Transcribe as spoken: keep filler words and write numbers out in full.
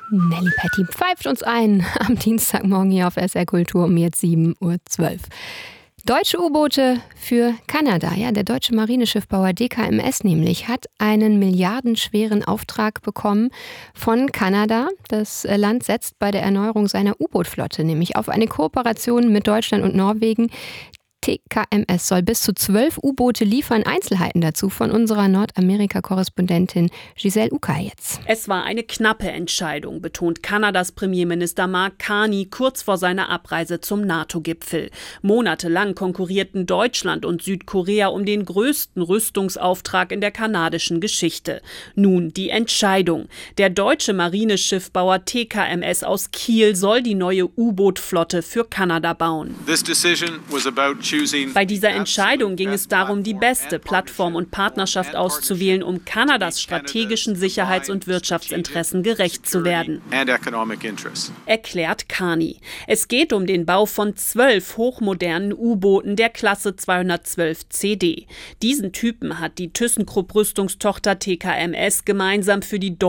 Nelly Patty pfeift uns ein am Dienstagmorgen hier auf S R Kultur um jetzt sieben Uhr zwölf. Deutsche U-Boote für Kanada. Ja, der deutsche Marineschiffbauer D K M S nämlich hat einen milliardenschweren Auftrag bekommen von Kanada. Das Land setzt bei der Erneuerung seiner U-Boot-Flotte nämlich auf eine Kooperation mit Deutschland und Norwegen. T K M S soll bis zu zwölf U-Boote liefern. Einzelheiten dazu von unserer Nordamerika-Korrespondentin Giselle Uka jetzt. Es war eine knappe Entscheidung, betont Kanadas Premierminister Mark Carney kurz vor seiner Abreise zum NATO-Gipfel. Monatelang konkurrierten Deutschland und Südkorea um den größten Rüstungsauftrag in der kanadischen Geschichte. Nun die Entscheidung. Der deutsche Marineschiffbauer T K M S aus Kiel soll die neue U-Boot-Flotte für Kanada bauen. This decision was about Bei dieser Entscheidung ging es darum, die beste Plattform und Partnerschaft auszuwählen, um Kanadas strategischen Sicherheits- und Wirtschaftsinteressen gerecht zu werden, erklärt Carney. Es geht um den Bau von zwölf hochmodernen U-Booten der Klasse zweihundertzwölf C D. Diesen Typen hat die ThyssenKrupp Rüstungstochter T K M S gemeinsam für die